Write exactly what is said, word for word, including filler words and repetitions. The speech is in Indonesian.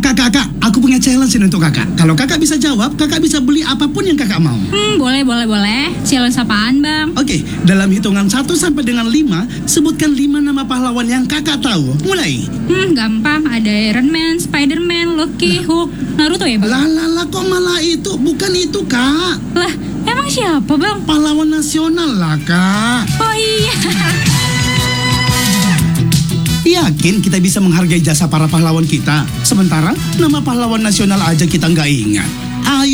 Kakak, kakak, aku punya challenge ini untuk kakak. Kalau kakak bisa jawab, kakak bisa beli apapun yang kakak mau. Hmm, boleh, boleh, boleh. Challenge apaan, Bang? Oke, dalam hitungan satu sampai dengan lima, sebutkan lima nama pahlawan yang kakak tahu. Mulai. Hmm, gampang. Ada Iron Man, Spider-Man, Loki, Hulk, Naruto ya, Bang? Lah, lah, lah, kok malah itu? Bukan itu, kak. Lah, emang siapa, Bang? Pahlawan nasional lah, kak. Oh iya. Yakin kita bisa menghargai jasa para pahlawan kita? Sementara nama pahlawan nasional aja kita nggak ingat. Ayo.